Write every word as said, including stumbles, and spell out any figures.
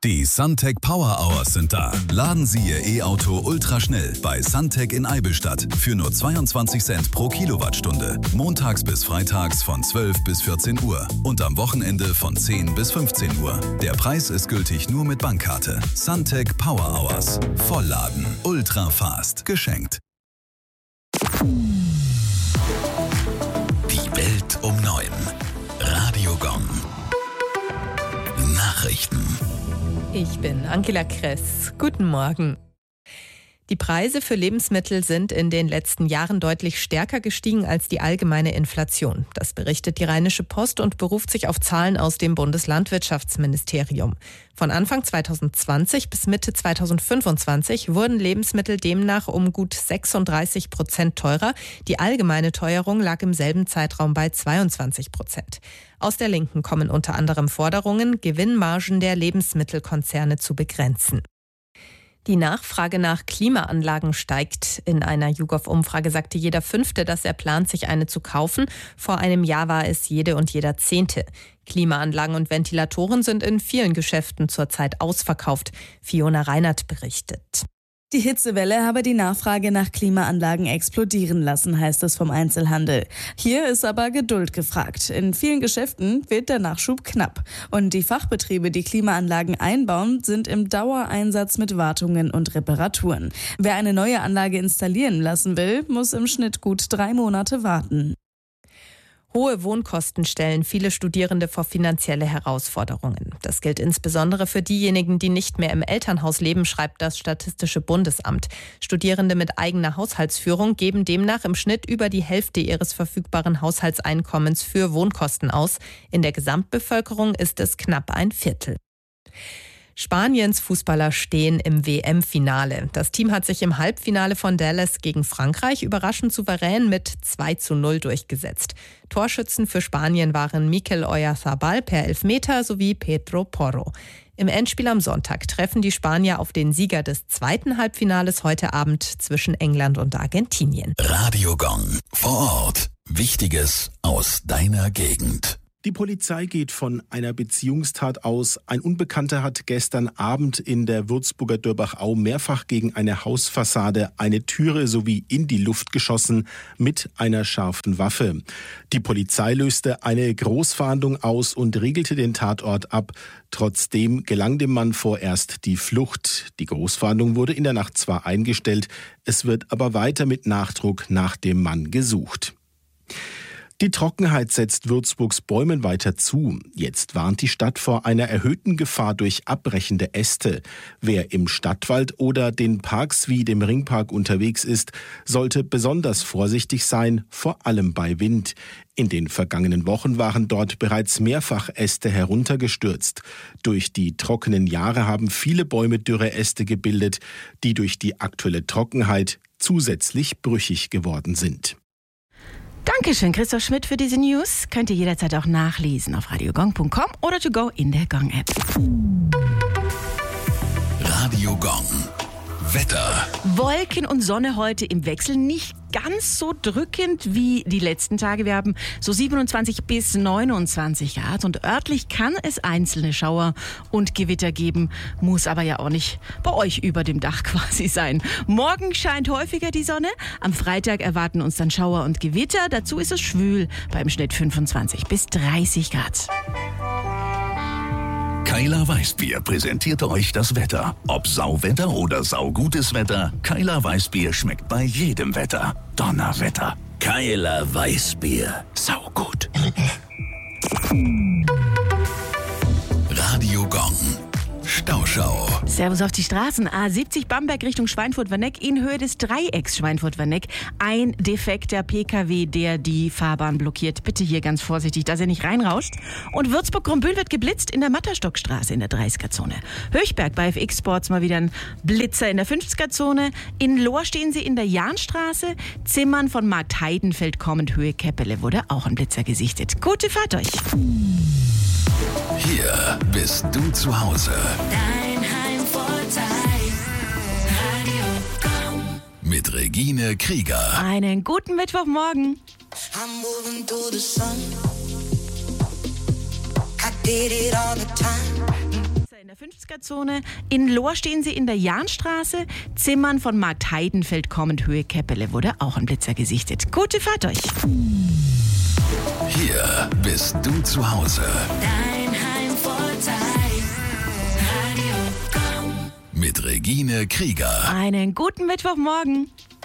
Die Suntec Power Hours sind da. Laden Sie Ihr E-Auto ultraschnell bei Suntec in Eibenstadt für nur zweiundzwanzig Cent pro Kilowattstunde. Montags bis freitags von zwölf bis vierzehn Uhr und am Wochenende von zehn bis fünfzehn Uhr. Der Preis ist gültig nur mit Bankkarte. Suntec Power Hours. Vollladen. Ultra fast. Geschenkt. Die Welt um neun. Radio Gong. Nachrichten. Ich bin Angela Kress. Guten Morgen. Die Preise für Lebensmittel sind in den letzten Jahren deutlich stärker gestiegen als die allgemeine Inflation. Das berichtet die Rheinische Post und beruft sich auf Zahlen aus dem Bundeslandwirtschaftsministerium. Von Anfang zweitausendzwanzig bis Mitte zweitausendfünfundzwanzig wurden Lebensmittel demnach um gut sechsunddreißig Prozent teurer. Die allgemeine Teuerung lag im selben Zeitraum bei zweiundzwanzig Prozent. Aus der Linken kommen unter anderem Forderungen, Gewinnmargen der Lebensmittelkonzerne zu begrenzen. Die Nachfrage nach Klimaanlagen steigt. In einer YouGov-Umfrage sagte jeder Fünfte, dass er plant, sich eine zu kaufen. Vor einem Jahr war es jede und jeder Zehnte. Klimaanlagen und Ventilatoren sind in vielen Geschäften zurzeit ausverkauft. Fiona Reinert berichtet. Die Hitzewelle habe die Nachfrage nach Klimaanlagen explodieren lassen, heißt es vom Einzelhandel. Hier ist aber Geduld gefragt. In vielen Geschäften wird der Nachschub knapp. Und die Fachbetriebe, die Klimaanlagen einbauen, sind im Dauereinsatz mit Wartungen und Reparaturen. Wer eine neue Anlage installieren lassen will, muss im Schnitt gut drei Monate warten. Hohe Wohnkosten stellen viele Studierende vor finanzielle Herausforderungen. Das gilt insbesondere für diejenigen, die nicht mehr im Elternhaus leben, schreibt das Statistische Bundesamt. Studierende mit eigener Haushaltsführung geben demnach im Schnitt über die Hälfte ihres verfügbaren Haushaltseinkommens für Wohnkosten aus. In der Gesamtbevölkerung ist es knapp ein Viertel. Spaniens Fußballer stehen im W M-Finale. Das Team hat sich im Halbfinale von Dallas gegen Frankreich überraschend souverän mit zwei zu null durchgesetzt. Torschützen für Spanien waren Mikel Oyarzabal per Elfmeter sowie Pedro Porro. Im Endspiel am Sonntag treffen die Spanier auf den Sieger des zweiten Halbfinales heute Abend zwischen England und Argentinien. Radio Gong. Vor Ort. Wichtiges aus deiner Gegend. Die Polizei geht von einer Beziehungstat aus. Ein Unbekannter hat gestern Abend in der Würzburger Dörbach-Au mehrfach gegen eine Hausfassade, eine Türe sowie in die Luft geschossen mit einer scharfen Waffe. Die Polizei löste eine Großfahndung aus und riegelte den Tatort ab. Trotzdem gelang dem Mann vorerst die Flucht. Die Großfahndung wurde in der Nacht zwar eingestellt, es wird aber weiter mit Nachdruck nach dem Mann gesucht. Die Trockenheit setzt Würzburgs Bäumen weiter zu. Jetzt warnt die Stadt vor einer erhöhten Gefahr durch abbrechende Äste. Wer im Stadtwald oder den Parks wie dem Ringpark unterwegs ist, sollte besonders vorsichtig sein, vor allem bei Wind. In den vergangenen Wochen waren dort bereits mehrfach Äste heruntergestürzt. Durch die trockenen Jahre haben viele Bäume dürre Äste gebildet, die durch die aktuelle Trockenheit zusätzlich brüchig geworden sind. Dankeschön, Christoph Schmidt, für diese News. Könnt ihr jederzeit auch nachlesen auf radiogong punkt com oder to go in der Gong-App. Radio Gong. Wetter. Wolken und Sonne heute im Wechsel, nicht ganz so drückend wie die letzten Tage. Wir haben so siebenundzwanzig bis neunundzwanzig Grad und örtlich kann es einzelne Schauer und Gewitter geben, muss aber ja auch nicht bei euch über dem Dach quasi sein. Morgen scheint häufiger die Sonne, am Freitag erwarten uns dann Schauer und Gewitter, dazu ist es schwül, beim Schnitt fünfundzwanzig bis dreißig Grad. Keiler Weißbier präsentiert euch das Wetter. Ob Sauwetter oder saugutes Wetter, Keiler Weißbier schmeckt bei jedem Wetter. Donnerwetter. Keiler Weißbier. Saugut. Radio Gong. Stauschau. Servus auf die Straßen. A siebzig Bamberg Richtung Schweinfurt-Werneck in Höhe des Dreiecks Schweinfurt-Werneck. Ein defekter P K W, der die Fahrbahn blockiert. Bitte hier ganz vorsichtig, dass er nicht reinrauscht. Und Würzburg-Grumbühl wird geblitzt in der Matterstockstraße in der dreißiger-Zone. Höchberg bei F X Sports mal wieder ein Blitzer in der fünfziger-Zone. In Lohr stehen sie in der Jahnstraße. Zimmern von Markt Heidenfeld kommend Höhe Keppele wurde auch ein Blitzer gesichtet. Gute Fahrt euch. Hier bist du zu Hause. Dein Heimvorteil. Radio Gong. Mit Regine Krieger. Einen guten Mittwochmorgen. I'm moving through the sun. I did it all the time. In der fünfziger-Zone. In Lohr stehen sie in der Jahnstraße. Zimmern von Markt Heidenfeld kommend Höhe Keppele wurde auch ein Blitzer gesichtet. Gute Fahrt euch. Hier bist du zu Hause. Dein Heimvorteil. Radio Komm. Mit Regine Krieger. Einen guten Mittwochmorgen.